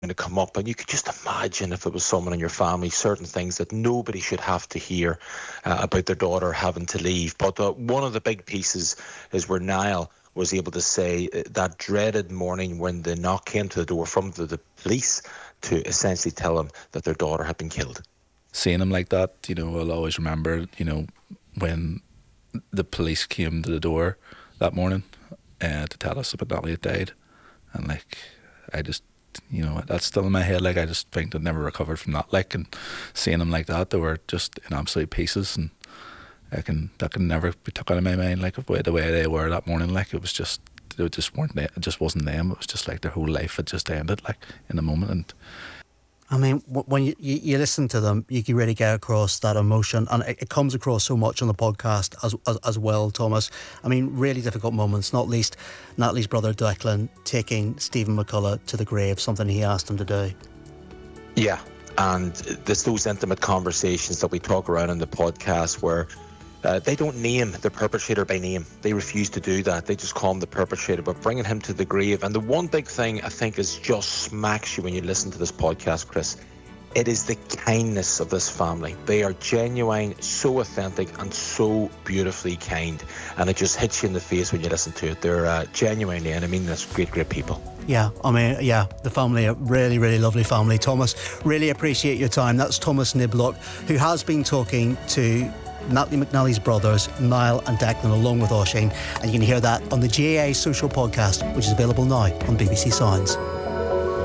to come up, and you could just imagine if it was someone in your family, certain things that nobody should have to hear about their daughter having to leave. But one of the big pieces is where Niall was able to say that dreaded morning when the knock came to the door from the police to essentially tell him that their daughter had been killed. Seeing him like that, I'll always remember, when the police came to the door that morning to tell us that Natalie had died. And I just, that's still in my head. I just think they'd never recovered from that. And seeing them like that, they were just in absolute pieces, and that can never be took out of my mind. The way they were that morning, it was just, it just wasn't them. It was just their whole life had just ended, in a moment. And I mean, when you listen to them, you can really get across that emotion, and it comes across so much on the podcast as well, Thomas. I mean, really difficult moments, not least Natalie's brother Declan taking Stephen McCullough to the grave, something he asked him to do. Yeah, and there's those intimate conversations that we talk around in the podcast where they don't name the perpetrator by name. They refuse to do that. They just call him the perpetrator, but bringing him to the grave. And the one big thing I think is just smacks you when you listen to this podcast, Chris, it is the kindness of this family. They are genuine, so authentic, and so beautifully kind. And it just hits you in the face when you listen to it. They're genuinely, and I mean this, great people. Yeah, the family, a really, really lovely family. Thomas, really appreciate your time. That's Thomas Niblock, who has been talking to Natalie McNally's brothers, Niall and Declan, along with Oisín, and you can hear that on the GAA Social Podcast, which is available now on BBC Sounds.